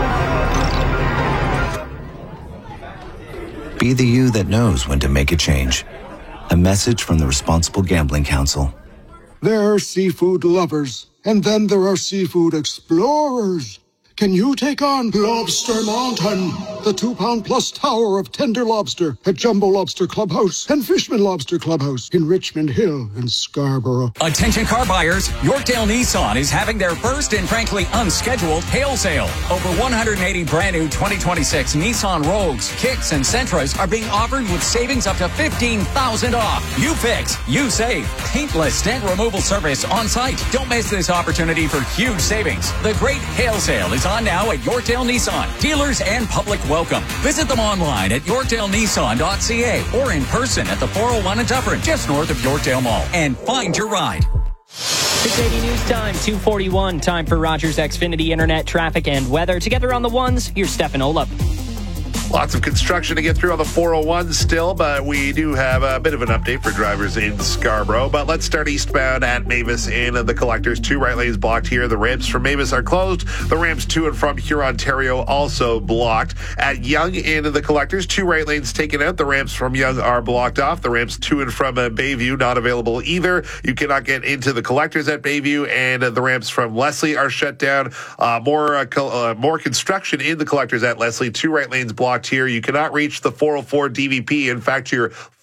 be the you that knows when to make a change. A message from the Responsible Gambling Council. There are seafood lovers, and then there are seafood explorers. Can you take on Lobster Mountain, the two-pound plus tower of tender lobster at Jumbo Lobster Clubhouse and Fishman Lobster Clubhouse in Richmond Hill and Scarborough? Attention car buyers, Yorkdale Nissan is having their first and frankly unscheduled hail sale. Over one hundred eighty brand new twenty twenty-six Nissan Rogues, Kicks, and Sentras are being offered with savings up to fifteen thousand dollars off. You fix, you save. Paintless dent removal service on site. Don't miss this opportunity for huge savings. The great hail sale is on now at Yorkdale Nissan. Dealers and public welcome. Visit them online at yorkdale nissan dot c a or in person at the four oh one in Dufferin, just north of Yorkdale Mall, and find your ride. six eighty News Time two forty-one. Time for Rogers Xfinity Internet traffic and weather. Together on the ones, here's Stefan Olaf. Lots of construction to get through on the four oh one still, but we do have a bit of an update for drivers in Scarborough. But let's start eastbound at Mavis in the Collectors. Two right lanes blocked here. The ramps from Mavis are closed. The ramps to and from Hurontario also blocked. At Yonge in the Collectors, two right lanes taken out. The ramps from Yonge are blocked off. The ramps to and from uh, Bayview not available either. You cannot get into the Collectors at Bayview, and uh, the ramps from Leslie are shut down. Uh, more uh, co- uh, more construction in the Collectors at Leslie. Two right lanes blocked here. You cannot reach the four oh four D V P. In fact, your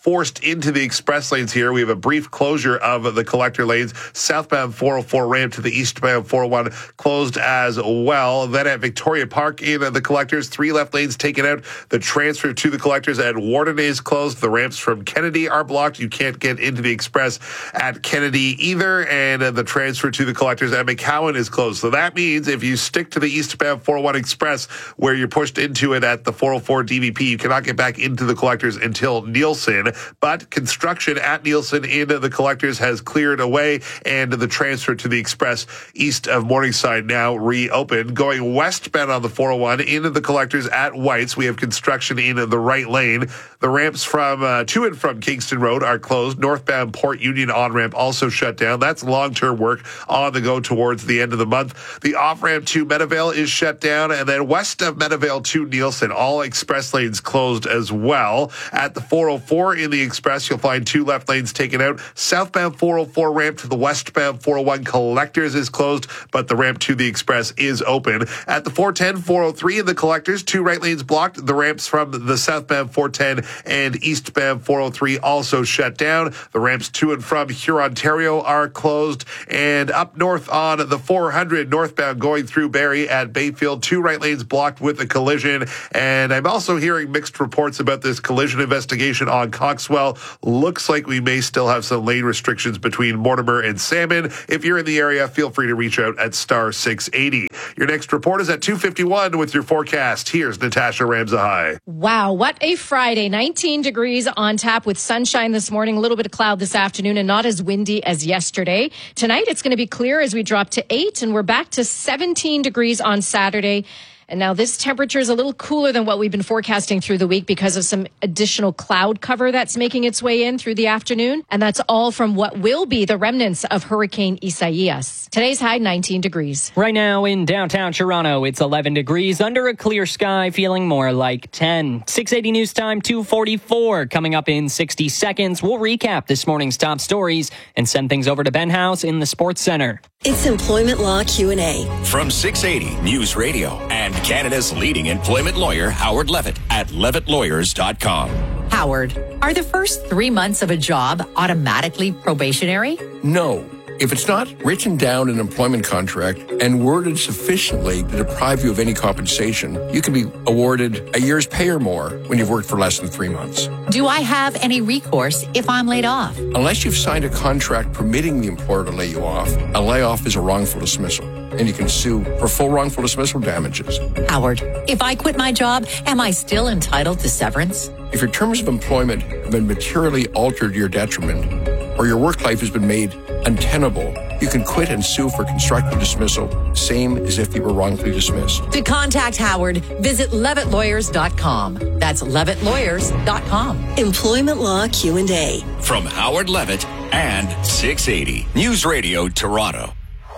forced into the express lanes here. We have a brief closure of the collector lanes. Southbound four oh four ramp to the eastbound four oh one closed as well. Then at Victoria Park in the collectors, three left lanes taken out. The transfer to the collectors at Warden is closed. The ramps from Kennedy are blocked. You can't get into the express at Kennedy either. And the transfer to the collectors at McCowan is closed. So that means if you stick to the eastbound four oh one express where you're pushed into it at the four oh four D V P, you cannot get back into the collectors until Nielsen. But construction at Nielsen in the collectors has cleared away, and the transfer to the express east of Morningside now reopened. Going westbound on the four oh one into the collectors at White's, we have construction in the right lane. The ramps from uh, to and from Kingston Road are closed. Northbound Port Union on-ramp also shut down. That's long-term work on the go towards the end of the month. The off-ramp to Meadowvale is shut down, and then west of Meadowvale to Nielsen, all express lanes closed as well. At the four oh four in the express, you'll find two left lanes taken out. Southbound four oh four ramp to the westbound four oh one collectors is closed, but the ramp to the express is open. At the four ten, four oh three in the collectors, two right lanes blocked. The ramps from the southbound four ten and eastbound four oh three also shut down. The ramps to and from Hurontario are closed. And up north on the four hundred, northbound going through Barrie at Bayfield, two right lanes blocked with a collision. And I'm also hearing mixed reports about this collision investigation on Coxwell. Looks like we may still have some lane restrictions between Mortimer and Salmon. If you're in the area, feel free to reach out at star six eighty. Your next report is at two fifty-one with your forecast. Here's Natasha Ramzahai. Wow, what a Friday. nineteen degrees on tap with sunshine this morning, a little bit of cloud this afternoon, and not as windy as yesterday. Tonight, it's going to be clear as we drop to eight, and we're back to seventeen degrees on Saturday. And now this temperature is a little cooler than what we've been forecasting through the week because of some additional cloud cover that's making its way in through the afternoon. And that's all from what will be the remnants of Hurricane Isaias. Today's high, nineteen degrees. Right now in downtown Toronto, it's eleven degrees under a clear sky, feeling more like ten. six eighty news time, two forty-four. Coming up in sixty seconds, we'll recap this morning's top stories and send things over to Ben House in the Sports Center. It's Employment Law Q and A. From six eighty News Radio and Canada's leading employment lawyer, Howard Levitt, at levitt lawyers dot com. Howard, are the first three months of a job automatically probationary? No. If it's not written down in an employment contract and worded sufficiently to deprive you of any compensation, you can be awarded a year's pay or more when you've worked for less than three months. Do I have any recourse if I'm laid off? Unless you've signed a contract permitting the employer to lay you off, a layoff is a wrongful dismissal, and you can sue for full wrongful dismissal damages. Howard, if I quit my job, am I still entitled to severance? If your terms of employment have been materially altered to your detriment, or your work life has been made untenable, you can quit and sue for constructive dismissal, same as if you were wrongfully dismissed. To contact Howard, visit levitt lawyers dot com. That's levitt lawyers dot com. Employment Law Q and A. From Howard Levitt and six eighty News Radio Toronto.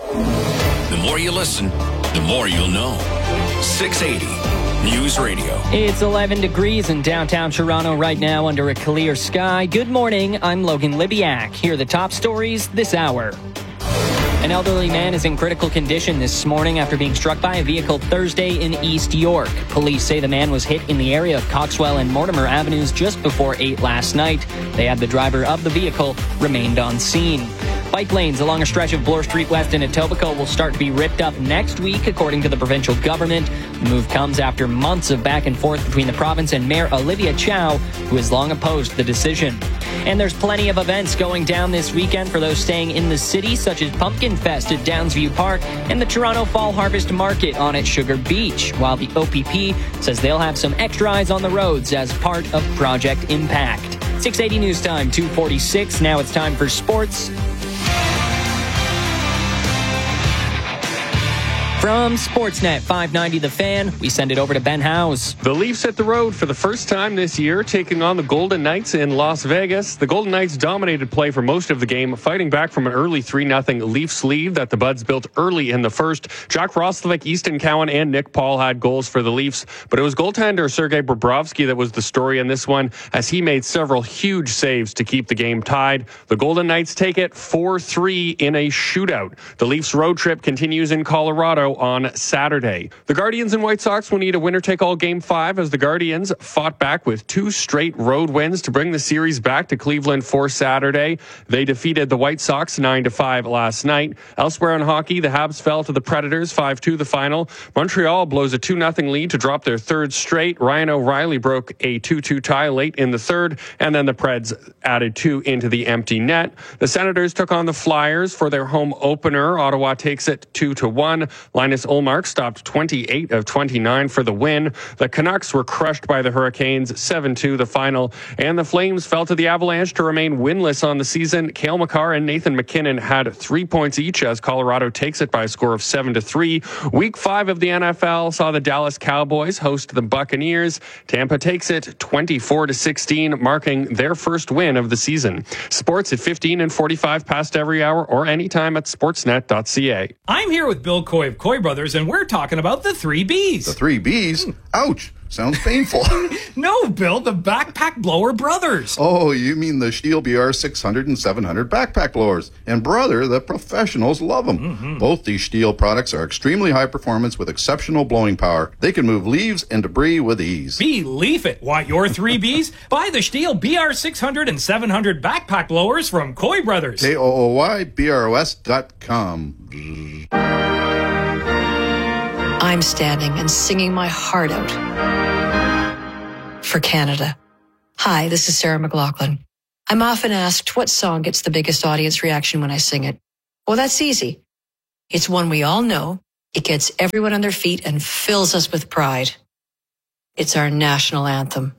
The more you listen, the more you'll know. six eighty News Radio. It's eleven degrees in downtown Toronto right now under a clear sky. Good morning, I'm Logan Libiak. Here are the top stories this hour. An elderly man is in critical condition this morning after being struck by a vehicle Thursday in East York. Police say the man was hit in the area of Coxwell and Mortimer Avenues just before eight last night. They add the driver of the vehicle remained on scene. Bike lanes along a stretch of Bloor Street West in Etobicoke will start to be ripped up next week, according to the provincial government. The move comes after months of back and forth between the province and Mayor Olivia Chow, who has long opposed the decision. And there's plenty of events going down this weekend for those staying in the city, such as Pumpkin Fest at Downsview Park and the Toronto Fall Harvest Market on at Sugar Beach, while the O P P says they'll have some extra eyes on the roads as part of Project Impact. six eighty News Time, two forty-six. Now it's time for sports. From Sportsnet five ninety The Fan, we send it over to Ben House. The Leafs hit the road for the first time this year, taking on the Golden Knights in Las Vegas. The Golden Knights dominated play for most of the game, fighting back from an early three nothing Leafs lead that the Buds built early in the first. Jack Roslovic, Easton Cowan, and Nick Paul had goals for the Leafs, but it was goaltender Sergei Bobrovsky that was the story in this one, as he made several huge saves to keep the game tied. The Golden Knights take it four three in a shootout. The Leafs road trip continues in Colorado, Toronto on Saturday. The Guardians and White Sox will need a winner-take-all Game five as the Guardians fought back with two straight road wins to bring the series back to Cleveland for Saturday. They defeated the White Sox nine to five last night. Elsewhere in hockey, the Habs fell to the Predators five two the final. Montreal blows a two nothing lead to drop their third straight. Ryan O'Reilly broke a two two tie late in the third, and then the Preds added two into the empty net. The Senators took on the Flyers for their home opener. Ottawa takes it two to one. Linus Ullmark stopped twenty-eight of twenty-nine for the win. The Canucks were crushed by the Hurricanes seven two the final, and the Flames fell to the Avalanche to remain winless on the season. Cale Makar and Nathan MacKinnon had three points each as Colorado takes it by a score of seven to three. Week five of the N F L saw the Dallas Cowboys host the Buccaneers. Tampa takes it twenty-four to sixteen, marking their first win of the season. Sports at fifteen and forty-five past every hour or anytime at sportsnet dot c a. I'm here with Bill Coy of Coy Brothers, and we're talking about the three Bs. The three Bs? Ouch. Sounds painful. No, Bill, the Backpack Blower Brothers. Oh, you mean the Stihl B R six hundred and seven hundred backpack blowers. And brother, the professionals love them. Mm-hmm. Both these Stihl products are extremely high performance with exceptional blowing power. They can move leaves and debris with ease. Believe it. Want your three Bs? Buy the Stihl B R six hundred and seven hundred backpack blowers from Coy Brothers. K O O Y B R O S dot com. I'm standing and singing my heart out for Canada. Hi, this is Sarah McLachlan. I'm often asked what song gets the biggest audience reaction when I sing it. Well, that's easy. It's one we all know. It gets everyone on their feet and fills us with pride. It's our national anthem.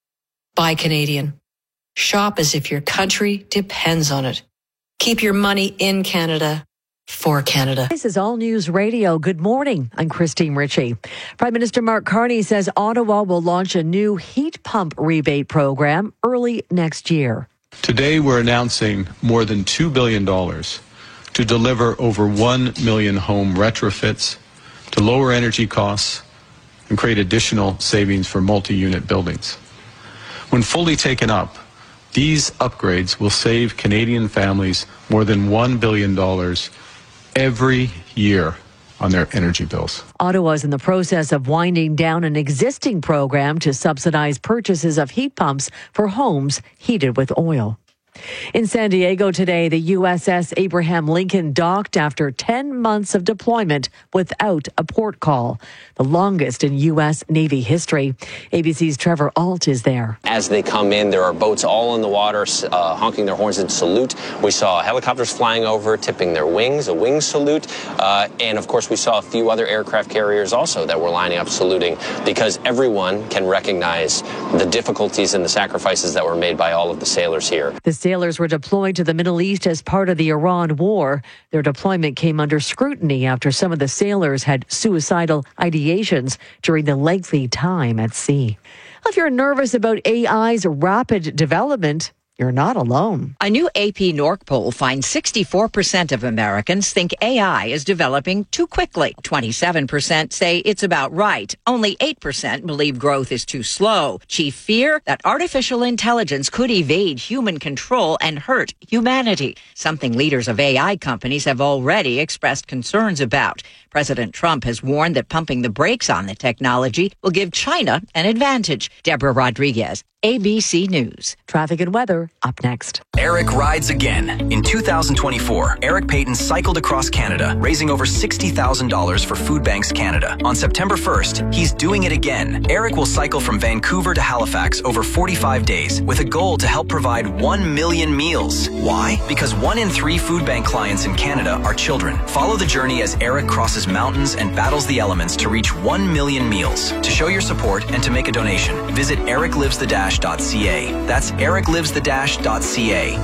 Buy Canadian. Shop as if your country depends on it. Keep your money in Canada. For Canada. This is All News Radio. Good morning. I'm Christine Ritchie. Prime Minister Mark Carney says Ottawa will launch a new heat pump rebate program early next year. Today, we're announcing more than two billion dollars to deliver over one million home retrofits, to lower energy costs, and create additional savings for multi-unit buildings. When fully taken up, these upgrades will save Canadian families more than one billion dollars every year on their energy bills. Ottawa is in the process of winding down an existing program to subsidize purchases of heat pumps for homes heated with oil. In San Diego today, the U S S Abraham Lincoln docked after ten months of deployment without a port call, the longest in U S Navy history. A B C's Trevor Alt is there. As they come in, there are boats all in the water, uh, honking their horns in salute. We saw helicopters flying over, tipping their wings, a wing salute. Uh, and of course, we saw a few other aircraft carriers also that were lining up saluting, because everyone can recognize the difficulties and the sacrifices that were made by all of the sailors here. The sailors were deployed to the Middle East as part of the Iran war. Their deployment came under scrutiny after some of the sailors had suicidal ideations during the lengthy time at sea. If you're nervous about A I's rapid development, you're not alone. A new A P Norc poll finds sixty-four percent of Americans think A I is developing too quickly. twenty-seven percent say it's about right. Only eight percent believe growth is too slow. Chief fear that artificial intelligence could evade human control and hurt humanity, something leaders of A I companies have already expressed concerns about. President Trump has warned that pumping the brakes on the technology will give China an advantage. Deborah Rodriguez, A B C News. Traffic and weather up next. Eric rides again. In two thousand twenty-four, Eric Payton cycled across Canada, raising over sixty thousand dollars for Food Banks Canada. On September first, he's doing it again. Eric will cycle from Vancouver to Halifax over forty-five days with a goal to help provide one million meals. Why? Because one in three Food Bank clients in Canada are children. Follow the journey as Eric crosses mountains and battles the elements to reach one million meals. To show your support and to make a donation, visit eric lives the dash dot c a. That's eric lives the dash dot c a.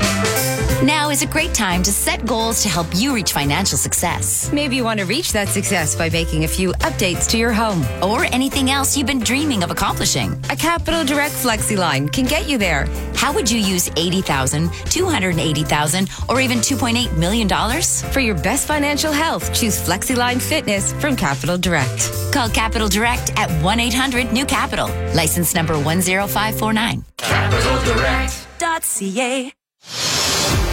Now is a great time to set goals to help you reach financial success. Maybe you want to reach that success by making a few updates to your home. Or anything else you've been dreaming of accomplishing. A Capital Direct FlexiLine can get you there. How would you use eighty thousand dollars, two hundred eighty thousand dollars, or even two point eight million dollars? For your best financial health, choose FlexiLine Fitness from Capital Direct. Call Capital Direct at one eight hundred new capital. License number one zero five four nine. Capital Direct dot c a.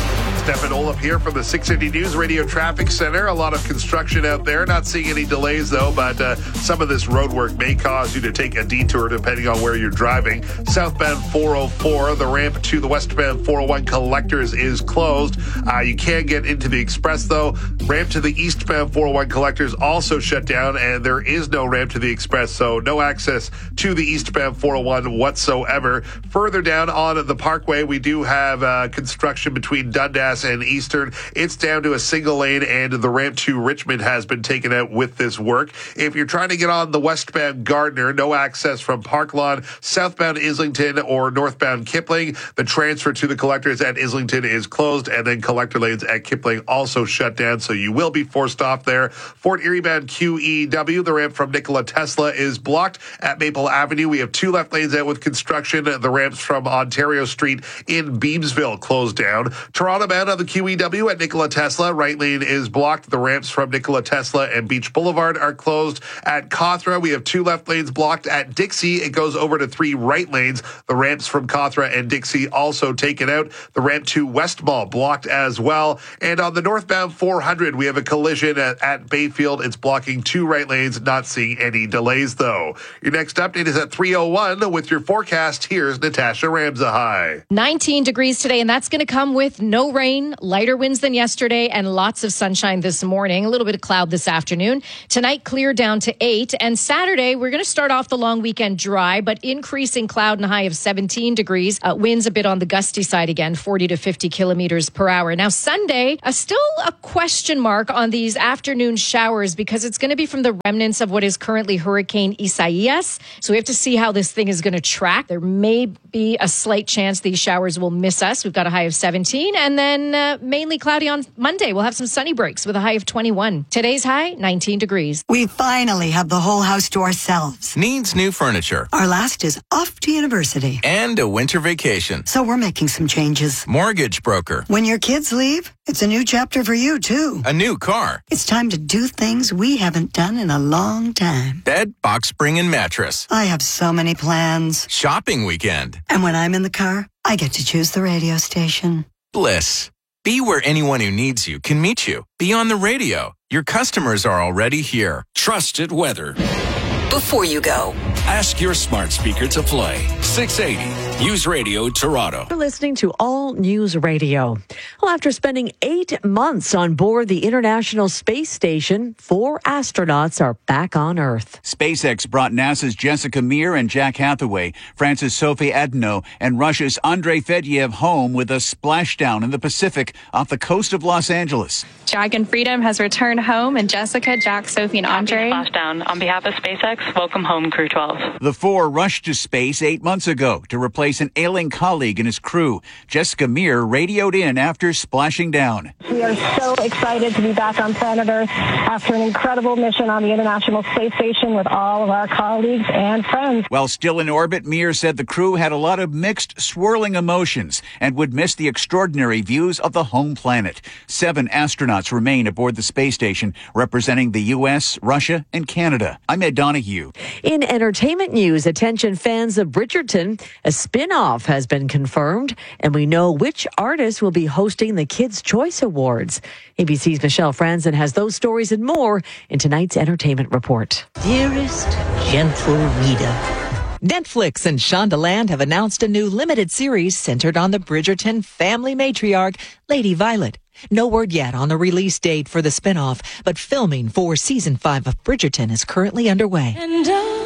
Stefan Olaf here from the six eighty News Radio Traffic Center. A lot of construction out there. Not seeing any delays, though, but uh, some of this road work may cause you to take a detour depending on where you're driving. Southbound four oh four, the ramp to the westbound four oh one collectors is closed. Uh, you can get into the express, though. Ramp to the eastbound four oh one collectors also shut down, and there is no ramp to the express, so no access to the eastbound four oh one whatsoever. Further down on the Parkway, we do have uh, construction between Dundas and Eastern. It's down to a single lane, and the ramp to Richmond has been taken out with this work. If you're trying to get on the westbound Gardner, no access from Park Lawn, southbound Islington, or northbound Kipling. The transfer to the collectors at Islington is closed, and then collector lanes at Kipling also shut down, so you will be forced off there. Fort Erie bound Q E W, the ramp from Nikola Tesla is blocked at Maple Avenue. We have two left lanes out with construction. The ramps from Ontario Street in Beamsville closed down. Toronto bound on the Q E W at Nikola Tesla, right lane is blocked. The ramps from Nikola Tesla and Beach Boulevard are closed. At Cawthra, we have two left lanes blocked. At Dixie, it goes over to three right lanes. The ramps from Cawthra and Dixie also taken out. The ramp to West Mall blocked as well. And on the northbound four hundred, we have a collision at, at Bayfield. It's blocking two right lanes, not seeing any delays, though. Your next update is at three oh one with your forecast. Here's Natasha Ramsahai. nineteen degrees today, and that's going to come with no rain, lighter winds than yesterday, and lots of sunshine this morning. A little bit of cloud this afternoon. Tonight, clear down to eight. And Saturday, we're going to start off the long weekend dry, but increasing cloud and a high of seventeen degrees. Uh, winds a bit on the gusty side again, forty to fifty kilometers per hour. Now, Sunday, uh, still a question mark on these afternoon showers because it's going to be from the remnants of what is currently Hurricane Isaias. So we have to see how this thing is going to track. There may be a slight chance these showers will miss us. We've got a high of seventeen, and then uh, mainly cloudy on Monday. We'll have some sunny breaks with a high of twenty-one. Today's high, nineteen degrees. We finally have the whole house to ourselves. Needs new furniture. Our last is off to university. And a winter vacation. So we're making some changes. Mortgage broker. When your kids leave, it's a new chapter for you, too. A new car. It's time to do things we haven't done in a long time. Bed, box spring, and mattress. I have so many plans. Shopping weekend. And when I'm in the car, I get to choose the radio station. Bliss. Be where anyone who needs you can meet you. Be on the radio. Your customers are already here. Trusted weather. Before you go, ask your smart speaker to play six eighty News Radio Toronto. You're listening to All News Radio. Well, after spending eight months on board the International Space Station, four astronauts are back on Earth. SpaceX brought NASA's Jessica Meir and Jack Hathaway, France's Sophie Adno, and Russia's Andrei Fedyev home with a splashdown in the Pacific off the coast of Los Angeles. Dragon Freedom has returned home, and Jessica, Jack, Sophie, and Andre. Splashdown. On behalf of SpaceX, welcome home, Crew twelve. The four rushed to space eight months ago to replace an ailing colleague and his crew. Jessica Meir radioed in after splashing down. We are so excited to be back on planet Earth after an incredible mission on the International Space Station with all of our colleagues and friends. While still in orbit, Meir said the crew had a lot of mixed, swirling emotions and would miss the extraordinary views of the home planet. Seven astronauts remain aboard the space station, representing the U S, Russia, and Canada. I'm Ed Donahue. In entertainment news, attention fans of Bridgerton, a spin-off has been confirmed, and we know which artist will be hosting the Kids' Choice Awards. A B C's Michelle Franzen has those stories and more in tonight's entertainment report. Dearest, gentle reader. Netflix and Shondaland have announced a new limited series centered on the Bridgerton family matriarch, Lady Violet. No word yet on the release date for the spinoff, but filming for season five of Bridgerton is currently underway. And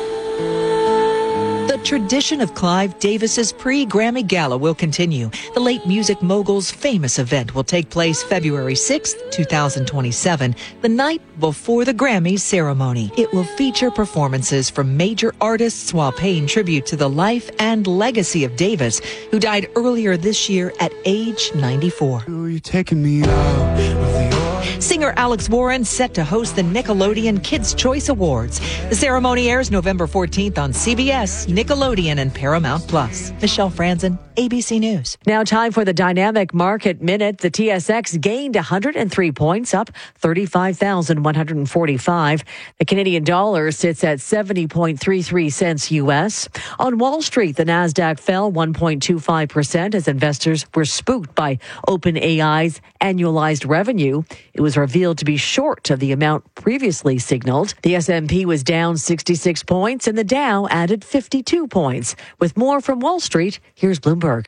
the tradition of Clive Davis's pre-Grammy Gala will continue. The late music mogul's famous event will take place February sixth, twenty twenty-seven, the night before the Grammys ceremony. It will feature performances from major artists while paying tribute to the life and legacy of Davis, who died earlier this year at age ninety-four. You're taking me out of the Singer Alex Warren set to host the Nickelodeon Kids' Choice Awards. The ceremony airs November fourteenth on C B S, Nickelodeon, and Paramount Plus. Michelle Franzen, A B C News. Now time for the Dynamic Market Minute. The T S X gained one hundred three points, up thirty-five thousand one hundred forty-five. The Canadian dollar sits at seventy point three three cents U S. On Wall Street, the Nasdaq fell one point two five percent as investors were spooked by OpenAI's annualized revenue. It was revealed to be short of the amount previously signaled. The S and P was down sixty-six points and the Dow added fifty-two points. With more from Wall Street, here's Bloomberg.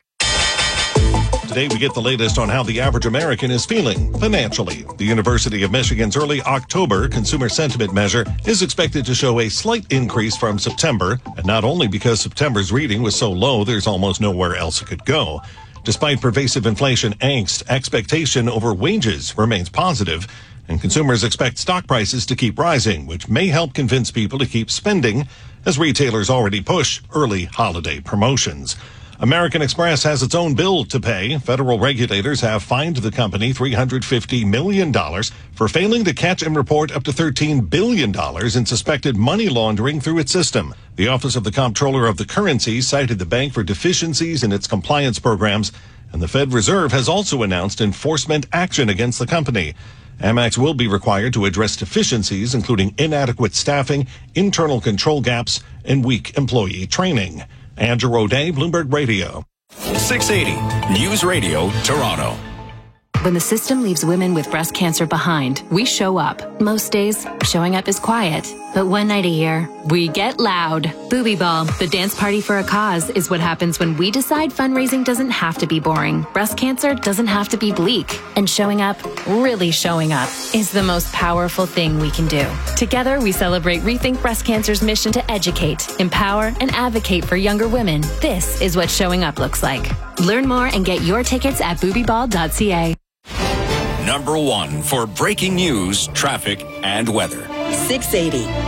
Today, we get the latest on how the average American is feeling financially. The University of Michigan's early October consumer sentiment measure is expected to show a slight increase from September, and not only because September's reading was so low, there's almost nowhere else it could go. Despite pervasive inflation angst, expectation over wages remains positive, and consumers expect stock prices to keep rising, which may help convince people to keep spending as retailers already push early holiday promotions. American Express has its own bill to pay. Federal regulators have fined the company three hundred fifty million dollars for failing to catch and report up to thirteen billion dollars in suspected money laundering through its system. The Office of the Comptroller of the Currency cited the bank for deficiencies in its compliance programs, and the Fed Reserve has also announced enforcement action against the company. Amex will be required to address deficiencies, including inadequate staffing, internal control gaps, and weak employee training. Andrew O'Day, Bloomberg Radio. six eighty News Radio, Toronto. When the system leaves women with breast cancer behind, we show up. Most days, showing up is quiet. But one night a year, we get loud. Booby Ball, the dance party for a cause, is what happens when we decide fundraising doesn't have to be boring. Breast cancer doesn't have to be bleak. And showing up, really showing up, is the most powerful thing we can do. Together, we celebrate Rethink Breast Cancer's mission to educate, empower, and advocate for younger women. This is what showing up looks like. Learn more and get your tickets at booby ball dot c a. Number one for breaking news, traffic, and weather. six eighty.